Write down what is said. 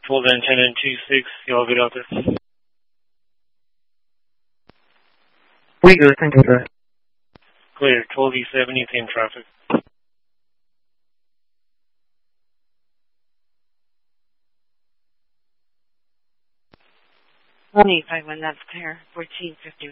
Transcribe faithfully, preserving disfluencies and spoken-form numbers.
twelve and ten and two six, y'all good out there? We good, thank you, sir. Clear, twelve E seventy, same traffic. one eight five one, that's clear, fourteen fifty.